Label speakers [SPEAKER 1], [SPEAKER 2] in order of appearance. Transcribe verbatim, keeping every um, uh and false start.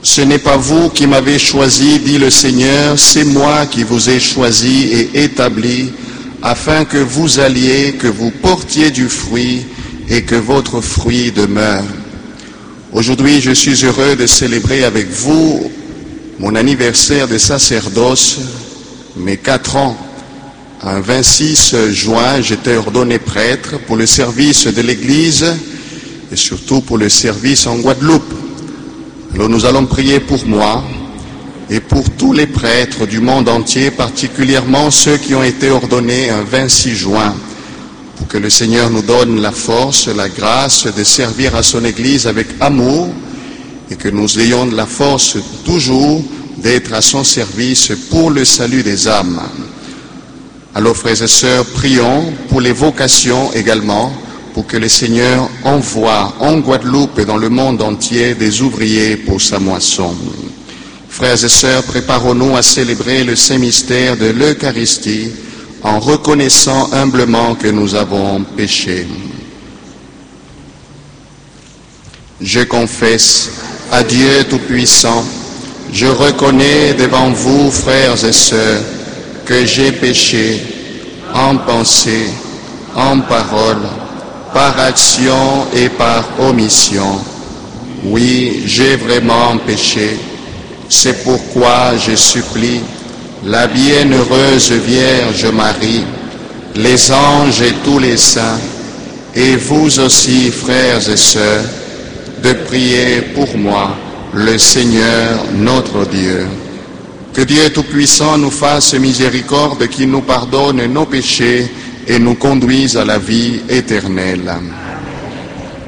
[SPEAKER 1] Ce n'est pas vous qui m'avez choisi, dit le Seigneur, c'est moi qui vous ai choisi et établi, afin que vous alliez, que vous portiez du fruit et que votre fruit demeure. Aujourd'hui, je suis heureux de célébrer avec vous mon anniversaire de sacerdoce, mes quatre ans. Un vingt-six juin, j'étais ordonné prêtre pour le service de l'Église et surtout pour le service en Guadeloupe. Alors nous allons prier pour moi et pour tous les prêtres du monde entier, particulièrement ceux qui ont été ordonnés un vingt-six juin, pour que le Seigneur nous donne la force, la grâce de servir à son Église avec amour et que nous ayons la force toujours d'être à son service pour le salut des âmes. Alors frères et sœurs, prions pour les vocations également, pour que le Seigneur envoie en Guadeloupe et dans le monde entier des ouvriers pour sa moisson. Frères et sœurs, préparons-nous à célébrer le saint mystère de l'Eucharistie en reconnaissant humblement que nous avons péché. Je confesse à Dieu Tout-Puissant, je reconnais devant vous, frères et sœurs, que j'ai péché en pensée, en parole, par action et par omission. Oui, j'ai vraiment péché. C'est pourquoi je supplie la bienheureuse Vierge Marie, les anges et tous les saints, et vous aussi, frères et sœurs, de prier pour moi, le Seigneur notre Dieu. Que Dieu Tout-Puissant nous fasse miséricorde, qu'il nous pardonne nos péchés et nous conduise à la vie éternelle.